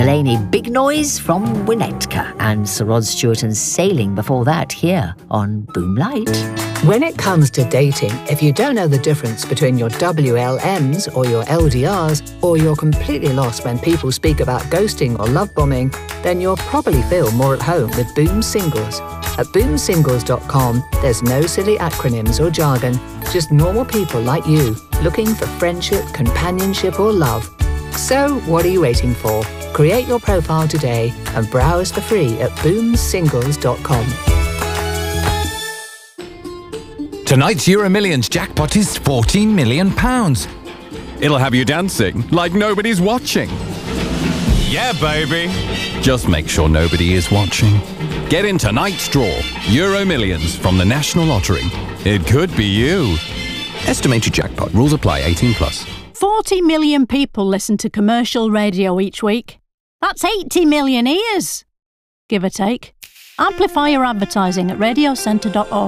Delaney Big Noise from Winnetka, and Sir Rod Stewart and Sailing before that here on Boomlight. When it comes to dating, if you don't know the difference between your WLMs or your LDRs, or you're completely lost when people speak about ghosting or love bombing, then you'll probably feel more at home with Boom Singles. At boomsingles.com, there's no silly acronyms or jargon, just normal people like you looking for friendship, companionship or love. So what are you waiting for? Create your profile today and browse for free at boomsingles.com. Tonight's Euro Millions jackpot is £14 million. It'll have you dancing like nobody's watching. Yeah, baby. Just make sure nobody is watching. Get in tonight's draw. Euro Millions from the National Lottery. It could be you. Estimated jackpot. Rules apply. 18+. 40 million people listen to commercial radio each week. That's 80 million ears, give or take. Amplify your advertising at radiocentre.org.